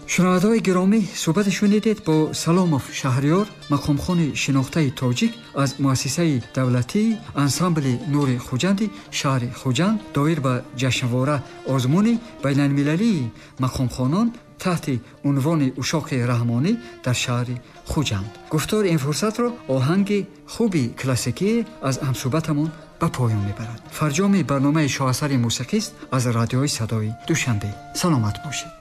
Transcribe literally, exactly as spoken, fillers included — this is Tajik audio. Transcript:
шунавандаҳои гиромӣ, суҳбате шунидед бо Саломов Шаҳрёр, мақомхони шинохтаи тоҷик аз муассисаи давлатии ансамбли Нури Хуҷанди шаҳри Хуҷанд доир ба ҷашнвора озмуни байналмилалии мақомхонон таҳти унвони Ушоқи Раҳмонӣ дар шаҳри Хуҷанд. гуфтори ин фурсатро оҳанги хуби классикӣ аз ҳамсуҳбатамон ба поён мебарад. фарҷоми барномаи шоҳасари мусиқист аз радиои Садои Душанбе. саломат бошед.